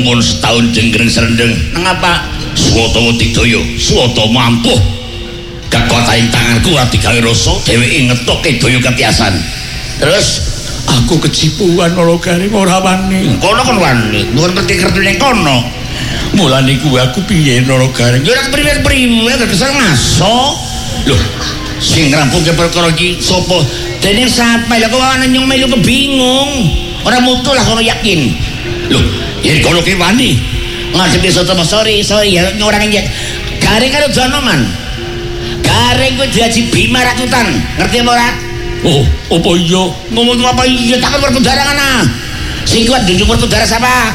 mun setahun jenggreng serendeng nangapa Swata Tidoyo Swata mampuh kekuatan tanganku ora digawe rasa dheweke ngetokke daya ketiasan terus aku kecipuan ora garing ora wani kono kan wani nuwun ngerti ning kono mulane kuwi aku piye ora garing ya ora priwe-priwe kesel ngaso lho sing ngrampunke perkara iki sapa dene sampe lha kok ana nyong melu kebingung ora mutu lah kono yakin lho yen kono ki wani ngadepi soto sorry ya orang injek garing karo Janoman garing kuwi diaji Bima Rakutan ngerti apa ora oh apa iya ngomong apa iya takon Werkudara kana sing kuat dunjuk Werkudara siapa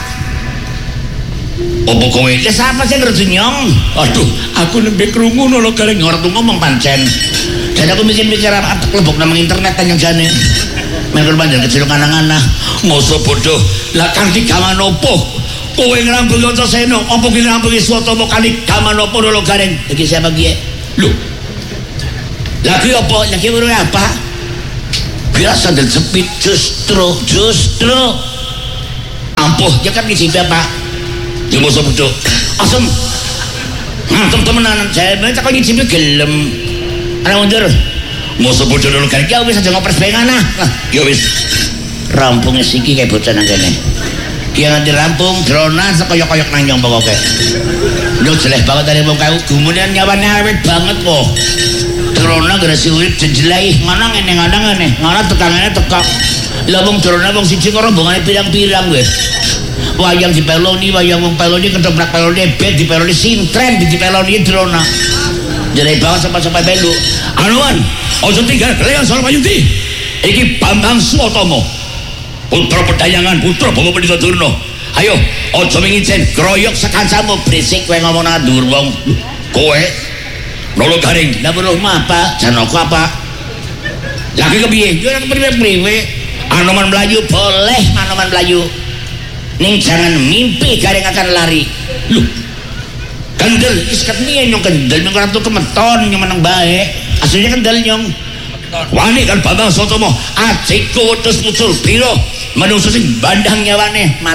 opo kowe ya siapa sing ngerti nyong aduh aku nembe krungu lho garing ora ngomong pancen jadi aku mikir-mikir apa klebok nang internet tanyang jane mengko panjen kecil kanang-kanang moso bodoh lah kanthi gaman opo kowe ngrambung Antasena apa ki ngrampungi Swata kali gaman opo lho garing iki siapa ki lho lagi apa lagi urung apa biasa dan sepit justru ampuh ya kan di sini apa ya moso bodoh asem ngantem temenan saya tak kok nyicipi gelem ana mundur moso bodoh lho garing ya wis aja ngopres bae kana ya wis rampung siki kayak bocah nang kene ya nanti rampung drona sekoyok-koyok nang nyong pokoke lho jelek banget dari wong kau gumunan nyawane awet banget kok drona gara si urip jejelai mana ngene ngana tekangane tekak lah wong drona wong siji kok rombongane pirang-pirang weh wayang dipeloni wayang wong peloni ketoprak peloni bet dipeloni sintren dipeloni drona jelek banget sampai belu anuan ojo tinggal kalian soal Payuti iki Bambang Swatama putra pedayangan putra Bapak Pendhita Durna ayo aja mingicen kroyok sekancamu berisik kowe ngomong nang dhuwur wong kowe Lolo garing lah perlu apa Janaka apa lagi kepiye yo priwe-priwe Anoman Melayu boleh Anoman Melayu ning jangan mimpi garing akan lari lho kendel iskat niye nyong kendel nyong ora kemeton nyong meneng bae aslinya kendel nyong wani kan Bambang Swatama ajiku wedhus mucul pira manungsa sing bandang nyawane